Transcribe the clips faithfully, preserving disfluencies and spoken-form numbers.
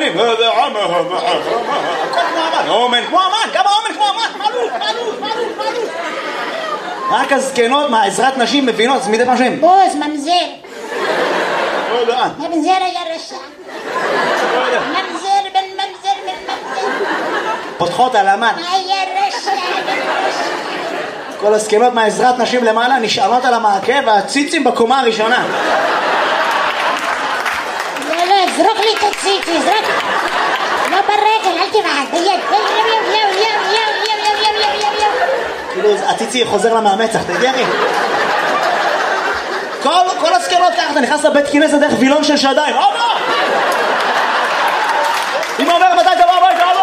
אומנים, הכל כמו אמן, אומן כמו אמן, גם האומן כמו אמן, מעלו, מעלו, מעלו, מעלו. רק הזקנות מהעזרת נשים מבינות, אז מדי פעם שהם בוז, ממזר. לא יודע. ממזר היה רשע. ממזר בן ממזר בן ממזר. פותחות על אמן. היה רשע בן רשע. כל הזקנות מהעזרת נשים למעלה נשארות על המעקה והציצים בקומה הראשונה. לא, לא, זרוק לי את הציצי, זרוק. לא ברגל, אל תבעד, ביד. יו, יו, יו, יו, יו, יו, יו, יו, יו, יו, יו. כאילו הציצי חוזר למאמצח, תגידי? כל, כל הזקנות ככה, אתה נכנס לבית כנסת דרך וילון של שדיים. אבא! אמא אומר מתי תבוא הביתה, אבא!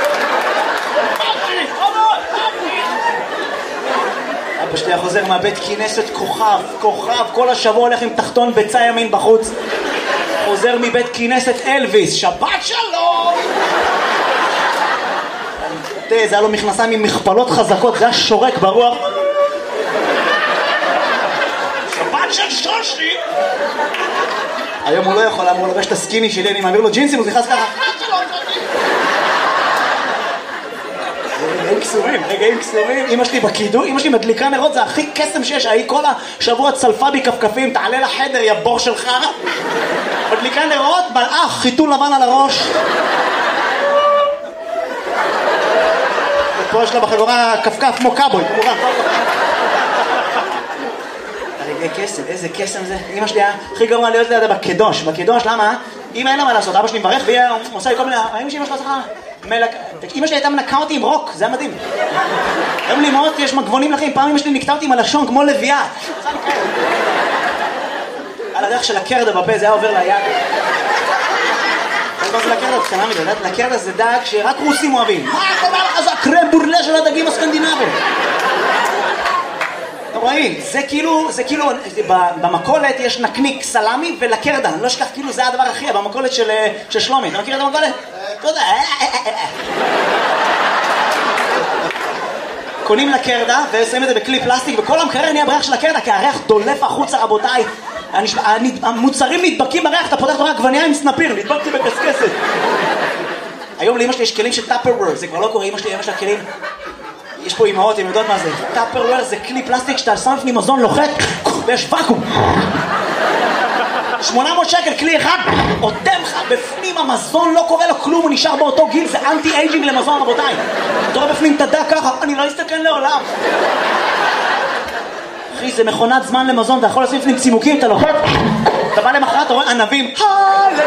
אבא שלי חוזר מהבית כנסת כוכב, כוכב, כל השבוע הולך עם תחתון ביצה ימין בחוץ. חוזר מבית כנסת אלוויס, שבת שלום! תראה, זה היה לו מכנסיים עם מכפלות חזקות, זה היה שורק ברוח. שבת של שושי! היום הוא לא יכול, אמור לבש את הסקיני שלי, אני מעביר לו ג'ינסים, הוא נכנס ככה. רגעים קסומים, רגעים קסומים. אמא שלי בקידו, אמא שלי מדליקה נרות, זה הכי קסם שיש. היא כל השבוע צלפה בי כפכפים, תעלה לחדר, יא בור שלך. מדליקה נרות, מלאך, חיתול לבן על הראש. ופה יש לה בחגורה כפכף כמו קאבוי, כמובן. רגעי קסם, איזה קסם זה. אמא שלי הכי גרוע להיות לידה בקדוש. בקדוש, למה? אמא אין לה מה לעשות, אבא שלי מברך והיא עושה לי כל מיני... אמא שלי אמא שלה עושה מלק... אמא שלי הייתה מנקה אותי עם רוק, זה היה מדהים. היום לימות יש מגבונים לכם, פעם אמא שלי נקטה אותי עם הלשון כמו לביאה. על הדרך של הקרדה בפה, זה היה עובר ליד. מה זה לקרדה? קטנה מדי, לקרדה זה דג שרק רוסים אוהבים. מה קורה לך? זה הקרם בורלה של הדגים הסקנדינביים. אתה רואים, זה כאילו, זה כאילו, במקולת יש נקניק סלמי ולקרדה, אני לא אשכח, כאילו זה הדבר הכי, במקולת של שלומי, אתה מכיר את המקולת? אתה יודע, קונים לקרדה ושמים את זה בכלי פלסטיק וכל המקרר נהיה בריח של הקרדה כי הריח דולף החוצה רבותיי. המוצרים נדבקים בריח, אתה פותח דבר עגבנייה עם סנפיר, נדבקתי בקסקסת. היום לאמא שלי יש כלים של טאפרוור, זה כבר לא קורה, אמא שלי, אמא שלה כלים, יש פה אמהות, הם יודעות מה זה. טאפרוור זה כלי פלסטיק שאתה שם לפני מזון לוחת ויש ואקום. שמונה מאות שקל כלי אחד, עותם לך בפנים המזון, לא קורה לו כלום, הוא נשאר באותו גיל, זה אנטי אייג'ינג למזון רבותיי. אתה רואה בפנים תדע ככה, אני לא אסתכל לעולם. אחי, זה מכונת זמן למזון, אתה יכול לשים לפנים צימוקים, אתה לוחת, אתה בא למחרת, אתה רואה ענבים, הללויה.